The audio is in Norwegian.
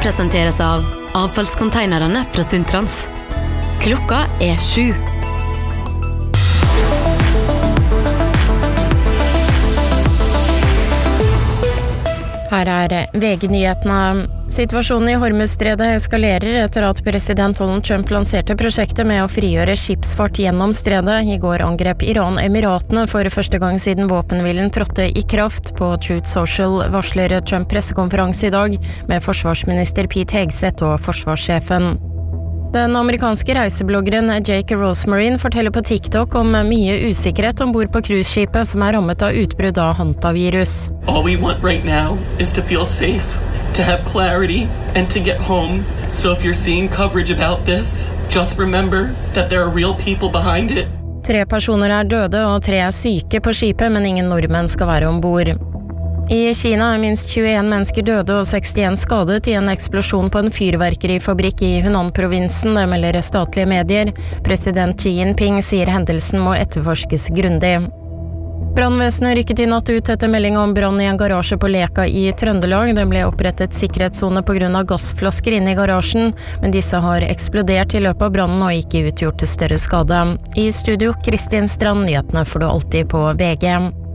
presenteres av avfallskonteinerne fra Sundtrans. Klokka 7. Her VG-nyhetene. Situasjonen i Hormuzstredet eskalerer etter at president Donald Trump lanserte prosjektet med å frigjøre skipsfart gjennom stredet. I går angrep Iran Emiratene for første gang siden våpenhvilen trådte i kraft. På Truth Social varsler Trump pressekonferanse i dag med forsvarsminister Pete Hegseth og forsvarssjefen. Den amerikanske reisebloggeren Jake Rosemarin forteller på TikTok om mye usikkerhet ombord på cruiseskipet som rammet av utbrudd av hantavirus. All we want right now is to feel safe, to have clarity, and to get home. So if you're seeing coverage about this, just remember that there are real people behind it. 3 personer døde og 3 syke på skipet, men ingen nordmenn skal være ombord. I Kina minst 21 mennesker døde og 61 skadet i en eksplosjon på en fyrverkerifabrikk i Hunan-provinsen, det melder statlige medier. President Xi Jinping sier hendelsen må etterforskes grundig. Brannvesenet rykket i natt ut etter melding om brann i en garasje på Leka i Trøndelag. Det ble opprettet sikkerhetszone på grunn av gassflasker inne i garasjen, men disse har eksplodert i løpet av brannen og ikke utgjort større skade. I studio, Kristin Strand, nyhetene får du alltid på VG.